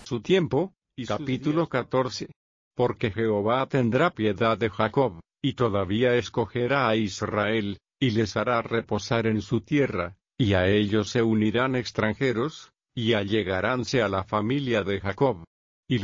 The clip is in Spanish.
su tiempo. Capítulo 14. Porque Jehová tendrá piedad de Jacob, y todavía escogerá a Israel, y les hará reposar en su tierra, y a ellos se unirán extranjeros, y allegaránse a la familia de Jacob.